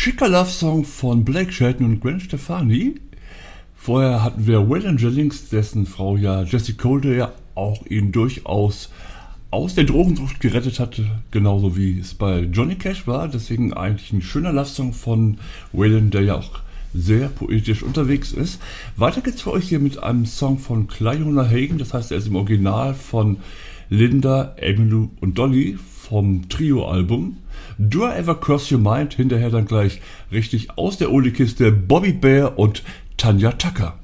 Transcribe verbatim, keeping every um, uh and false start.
schicker Love-Song von Blake Shelton und Gwen Stefani. Vorher hatten wir Waylon Jennings, dessen Frau ja Jessie Cole, der ja auch ihn durchaus aus der Drogensucht gerettet hatte, genauso wie es bei Johnny Cash war. Deswegen eigentlich ein schöner Love-Song von Waylon, der ja auch sehr poetisch unterwegs ist. Weiter geht's für euch hier mit einem Song von Cliona Hagen, das heißt, er ist im Original von Linda, Emmylou und Dolly vom Trio-Album. Do I Ever Cross Your Mind? Hinterher dann gleich richtig aus der Oldie-Kiste Bobby Bear und Tanya Tucker.